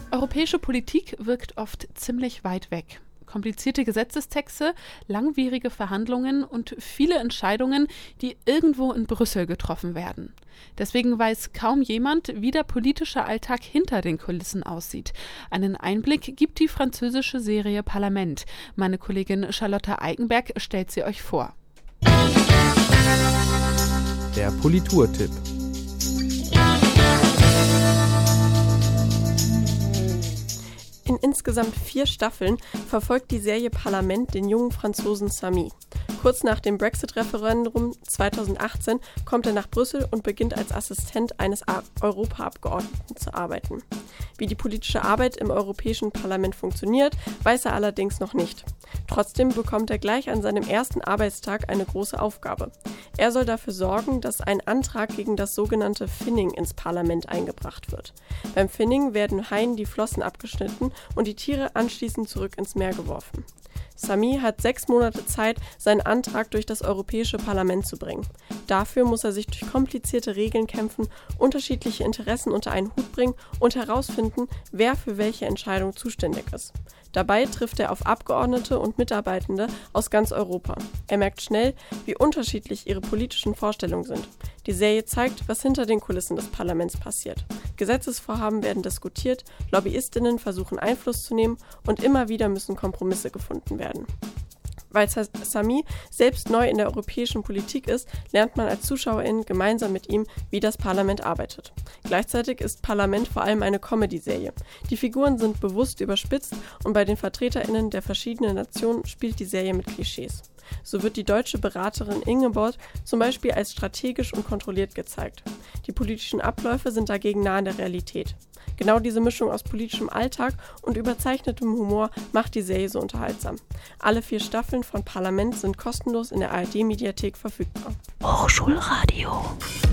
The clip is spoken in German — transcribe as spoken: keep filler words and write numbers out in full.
Europäische Politik wirkt oft ziemlich weit weg. Komplizierte Gesetzestexte, langwierige Verhandlungen und viele Entscheidungen, die irgendwo in Brüssel getroffen werden. Deswegen weiß kaum jemand, wie der politische Alltag hinter den Kulissen aussieht. Einen Einblick gibt die französische Serie Parlament. Meine Kollegin Charlotte Eikenberg stellt sie euch vor. Der Politurtipp. In insgesamt vier Staffeln verfolgt die Serie Parlament den jungen Franzosen Samy. Kurz nach dem Brexit-Referendum zweitausendachtzehn kommt er nach Brüssel und beginnt als Assistent eines Europaabgeordneten zu arbeiten. Wie die politische Arbeit im Europäischen Parlament funktioniert, weiß er allerdings noch nicht. Trotzdem bekommt er gleich an seinem ersten Arbeitstag eine große Aufgabe. Er soll dafür sorgen, dass ein Antrag gegen das sogenannte Finning ins Parlament eingebracht wird. Beim Finning werden Haien die Flossen abgeschnitten und die Tiere anschließend zurück ins Meer geworfen. Samy hat sechs Monate Zeit, seinen Antrag durch das Europäische Parlament zu bringen. Dafür muss er sich durch komplizierte Regeln kämpfen, unterschiedliche Interessen unter einen Hut bringen und herausfinden, wer für welche Entscheidung zuständig ist. Dabei trifft er auf Abgeordnete und Mitarbeitende aus ganz Europa. Er merkt schnell, wie unterschiedlich ihre politischen Vorstellungen sind. Die Serie zeigt, was hinter den Kulissen des Parlaments passiert. Gesetzesvorhaben werden diskutiert, Lobbyistinnen versuchen Einfluss zu nehmen und immer wieder müssen Kompromisse gefunden werden. Weil Samy selbst neu in der europäischen Politik ist, lernt man als Zuschauerin gemeinsam mit ihm, wie das Parlament arbeitet. Gleichzeitig ist Parlament vor allem eine Comedy-Serie. Die Figuren sind bewusst überspitzt und bei den VertreterInnen der verschiedenen Nationen spielt die Serie mit Klischees. So wird die deutsche Beraterin Ingeborg zum Beispiel als strategisch und kontrolliert gezeigt. Die politischen Abläufe sind dagegen nah an der Realität. Genau diese Mischung aus politischem Alltag und überzeichnetem Humor macht die Serie so unterhaltsam. Alle vier Staffeln von Parlament sind kostenlos in der A R D-Mediathek verfügbar. Hochschulradio.